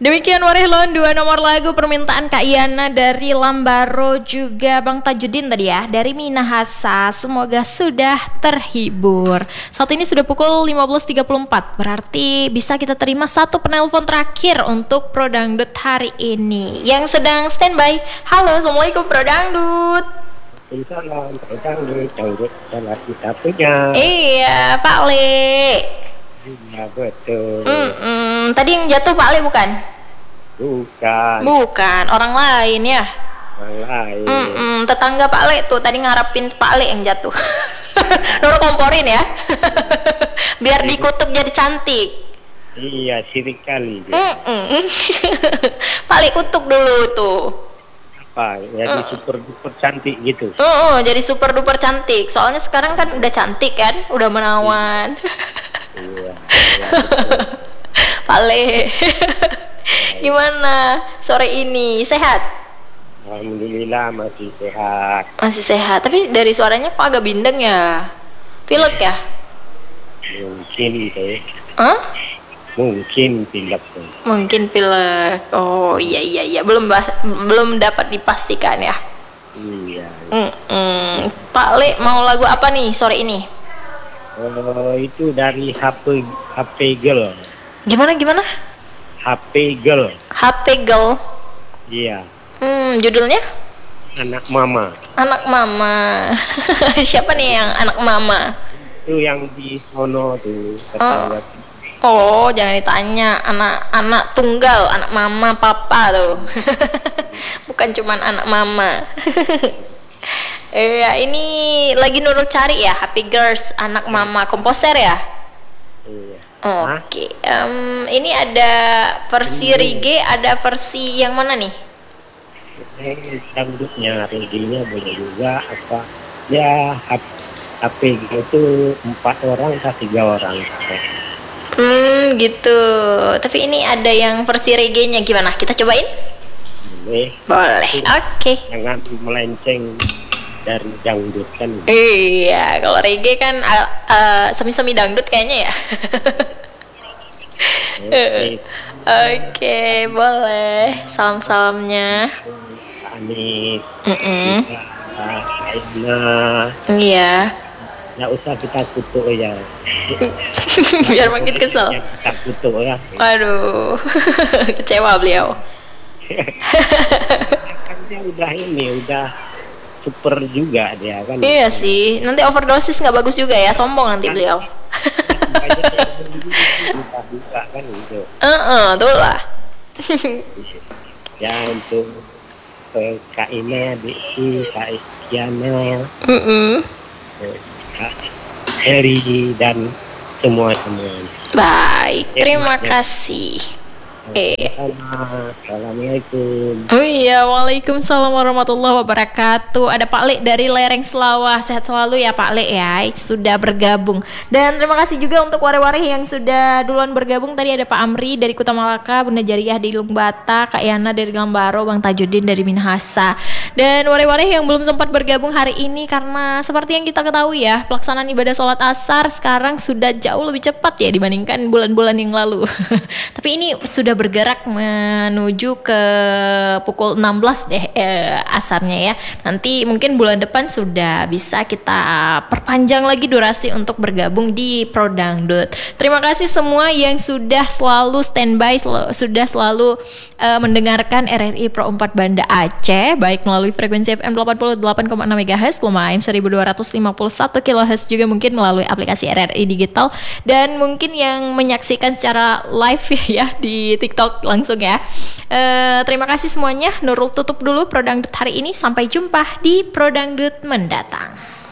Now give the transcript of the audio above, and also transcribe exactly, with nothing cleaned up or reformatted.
Demikian Warehlon, dua nomor lagu permintaan Kak Yana dari Lambaro, juga Bang Tajudin tadi ya dari Minahasa. Semoga sudah terhibur. Saat ini sudah pukul lima belas tiga puluh empat, berarti bisa kita terima satu penelpon terakhir untuk Pro Dangdut hari ini yang sedang standby. Halo, Assalamualaikum Pro Dangdut. Salam, Pro Dangdut, Dangdut adalah kita punya. Iya, Pak Le. Iya betul. Mm-mm. Tadi yang jatuh Pak Le bukan? Bukan. Bukan, orang lain ya. Orang lain. Mm-mm. Tetangga Pak Le tuh tadi ngarapin Pak Le yang jatuh. Nur komporin ya. Biar dikutuk jadi cantik. Iya, sirik kali dia. Mm-mm. Pak Le kutuk dulu tuh. Apa? Jadi uh. super duper cantik gitu. Uh, uh, jadi super duper cantik. Soalnya sekarang kan udah cantik kan, udah menawan. Iya. Pak Le. Gimana sore ini? Sehat? Alhamdulillah masih sehat. Masih sehat. Tapi dari suaranya kok agak bindeng ya? Pilek ya? Mungkin deh. Hah? Mungkin pilek. Mungkin pilek. Oh iya iya iya. Belum bah- belum dapat dipastikan ya. Iya. Mm-mm. Pak Le mau lagu apa nih sore ini? Oh, itu dari H P H P Girl. Gimana gimana? H P Girl. H P Girl. Iya. Hmm, judulnya? Anak Mama. Anak Mama. Siapa nih yang anak Mama? Itu yang di sono tuh. Oh. Oh, jangan ditanya. Anak-anak tunggal, anak mama, papa tuh. Bukan cuman anak mama. Eh, ini lagi Nurul cari ya, Happy Girls, anak mama, komposer ya? Iya. Oke, okay. um, ini ada versi reggae, ada versi yang mana nih? Eh, dangdutnya, reggae-nya boleh juga apa? Ya, H P itu empat orang atau tiga orang. Hmm, gitu. Tapi ini ada yang versi reggae-nya gimana? Kita cobain? Boleh. Boleh. Oke. Okay. Jangan melenceng dari dangdut kan. Iya, kalau reggae kan uh, uh, semi-semi dangdut kayaknya ya. Oke, okay, boleh. Salam-salamnya. Anis. Mm-mm. Aina. Iya. Nggak usah kita kutuk ya. Biar makin kesel. Kita kutuk ya. Aduh, kecewa beliau. Kan dia udah ini, udah super juga dia kan. Iya sih, nanti overdosis nggak bagus juga ya, sombong nanti beliau. Buka-buka kan gitu. Uh-uh, tuh lah. Ya untuk Kak Ina, Diki, Kak Isyana, Mm-mm. Kak Heri dan semua-semua. Baik, terima kasih. Eh. Assalamualaikum. Oh iya, waalaikumsalam warahmatullahi wabarakatuh. Ada Pak Le dari Lereng Selawah. Sehat selalu ya Pak Le ya, sudah bergabung. Dan terima kasih juga untuk ware-ware yang sudah duluan bergabung. Tadi ada Pak Amri dari Kuta Malaka, Bunda Jariah di Lungbata, Kak Yana dari Lambaro, Bang Tajudin dari Minahasa. Dan ware-ware yang belum sempat bergabung hari ini karena seperti yang kita ketahui ya, pelaksanaan ibadah sholat asar sekarang sudah jauh lebih cepat ya dibandingkan bulan-bulan yang lalu. Tapi ini sudah bergerak menuju ke pukul enam belas deh eh, asarnya ya. Nanti mungkin bulan depan sudah bisa kita perpanjang lagi durasi untuk bergabung di Pro Dangdut. Terima kasih semua yang sudah selalu standby, sel- sudah selalu uh, mendengarkan R R I Pro empat Banda Aceh, baik melalui frekuensi F M delapan puluh delapan koma enam megahertz, Luma A M seribu dua ratus lima puluh satu kilohertz, juga mungkin melalui aplikasi R R I Digital, dan mungkin yang menyaksikan secara live ya di TikTok langsung ya. Uh, terima kasih semuanya. Nurul tutup dulu Pro Dangdut hari ini. Sampai jumpa di Pro Dangdut mendatang.